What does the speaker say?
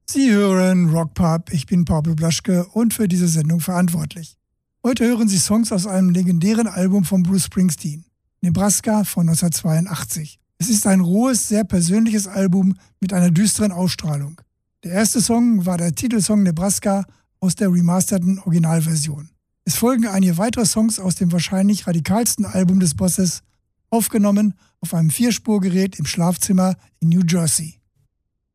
Sie hören Rockpop, ich bin Pablo Blaschke und für diese Sendung verantwortlich. Heute hören Sie Songs aus einem legendären Album von Bruce Springsteen, Nebraska von 1982. Es ist ein rohes, sehr persönliches Album mit einer düsteren Ausstrahlung. Der erste Song war der Titelsong Nebraska aus der remasterten Originalversion. Es folgen einige weitere Songs aus dem wahrscheinlich radikalsten Album des Bosses, aufgenommen auf einem 4-Spurgerät im Schlafzimmer in New Jersey.